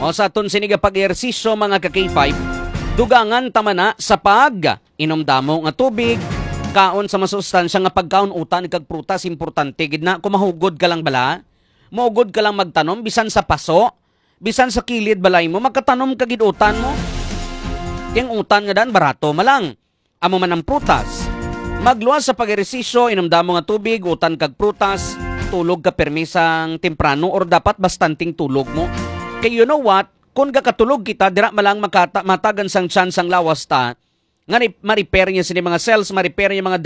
O sa aton siniga pag-ehersisyo mga ka-K5, dugangan tama na sa pag inom damo nga tubig, kaon sa masustansya nga pagkaon utan kag prutas importante gid na kumahugod ka lang bala, maugod ka lang magtanom bisan sa paso, bisan sa kilid balay mo magkatanom ka gid utan mo. Yang utan nga dan barato malang. Amo man ang prutas. Magluwas sa pag-ehersisyo, inom damo nga tubig, utan kag prutas, tulog ka permisang temprano or dapat bastanting tulog mo. Kay you know what? Kung kakatulog kita, dira malang matagan sang chance ang lawas ta, nga ma-repair niya sini mga cells, ma-repair niya mga